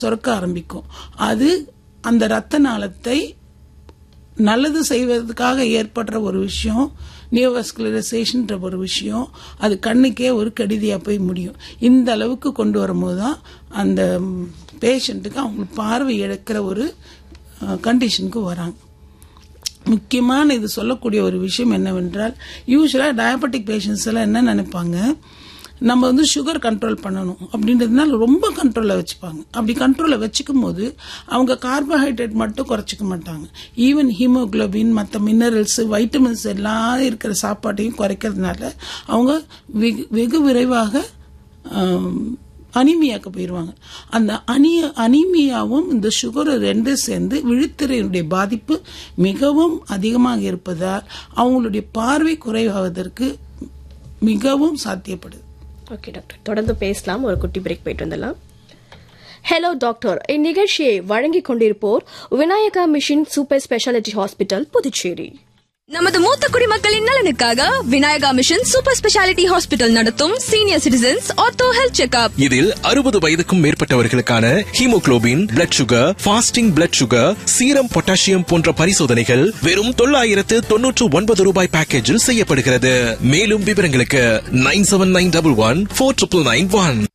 சுரக்க ஆரம்பிக்கும். அது அந்த ரத்த நாளத்தை நல்லது செய்வதற்காக ஏற்படுற ஒரு விஷயம், நியோவாஸ்குலரைசேஷன் ஒரு விஷயம், அது கண்ணுக்கே ஒரு கெடுதியா போய் முடியும். இந்த அளவுக்கு கொண்டு வரும்போது தான் அந்த பேஷண்ட்டுக்கு அவங்களுக்கு பார்வை இழக்கிற ஒரு கண்டிஷனுக்கு வராங்க. முக்கியமான இது சொல்லக்கூடிய ஒரு விஷயம் என்னவென்றால், யூஸ்வலா டயபெட்டிக் பேஷண்ட்ஸ் எல்லாம் என்ன நினைப்பாங்க, நம்ம சுகர் கண்ட்ரோல் பண்ணணும் அப்படின்றதுனால ரொம்ப கண்ட்ரோலில் வச்சுப்பாங்க. அப்படி கண்ட்ரோலில் வச்சுக்கும் போது அவங்க கார்போஹைட்ரேட் மட்டும் குறைச்சிக்க மாட்டாங்க. ஈவன் ஹீமோகுளோபின், மற்ற மினரல்ஸ், வைட்டமின்ஸ் எல்லாம் இருக்கிற சாப்பாட்டையும் குறைக்கிறதுனால அவங்க வெகு விரைவாக அனீமியாக்கு போயிடுவாங்க. அந்த அனீமியாவும் இந்த சுகர் ரெண்டு சேர்ந்து விழித்திரையினுடைய பாதிப்பு மிகவும் அதிகமாக இருப்பதால் அவங்களுடைய பார்வை குறைவாவதற்கு மிகவும் சாத்தியப்படுது. ஓகே டாக்டர், தொடர்ந்து பேசலாம். ஒரு குட்டி பிரேக் போயிட்டு வந்துடலாம். ஹலோ டாக்டர், இந்நிகழ்ச்சியை வழங்கிக் கொண்டிருப்போர் Vinayaka mission super speciality hospital, Puducherry. நமது மூத்த குடிமக்களின் நலனுக்காக Vinayaka mission super speciality hospital நடத்தும் senior citizens ortho health checkup. இதில் 60 வயதுக்கும் மேற்பட்டவர்களுக்கான haemoglobin, blood sugar, fasting blood sugar, serum potassium போன்ற பரிசோதனைகள் வெறும் 999 ரூபாய் பேக்கேஜில் செய்யப்படுகிறது. மேலும் விவரங்களுக்கு 9791149991.